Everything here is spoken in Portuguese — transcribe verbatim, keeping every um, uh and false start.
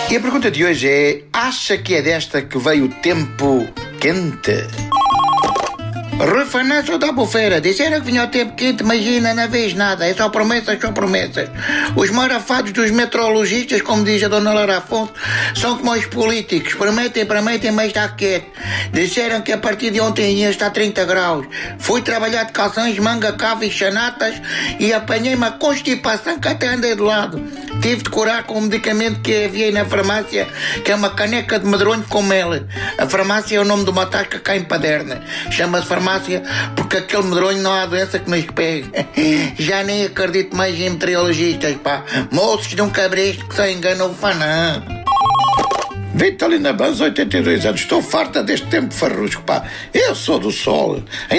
E a pergunta de hoje é: acha que é desta que veio o tempo quente? Refananço da bufeira. Disseram que vinha o tempo quente, imagina, não vês nada. É só promessas, só promessas. Os marafados dos meteorologistas, como diz a dona Lara Afonso, são como os políticos. Prometem, prometem, mas está quieto. Disseram que a partir de ontem ia estar trinta graus. Fui trabalhar de calções, manga, cava e chanatas e apanhei uma constipação que até andei de lado. Tive de curar com um medicamento que havia aí na farmácia, que é uma caneca de medronho com mel. A farmácia é o nome de uma tasca cá em Paderna. Chama-se farmácia porque aquele medronho não há doença que nos pegue. Já nem acredito mais em meteorologistas, pá. Moços de um cabresto que só enganam o fanã. Vitalina Banz, oitenta e dois anos. Estou farta deste tempo farrusco, pá. Eu sou do sol.